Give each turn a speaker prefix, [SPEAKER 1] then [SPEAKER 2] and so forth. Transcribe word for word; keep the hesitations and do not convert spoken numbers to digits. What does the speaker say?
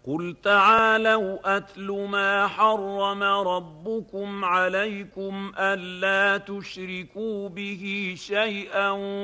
[SPEAKER 1] قل تعالوا أتل ما حرم ربكم عليكم ألا تشركوا به شيئا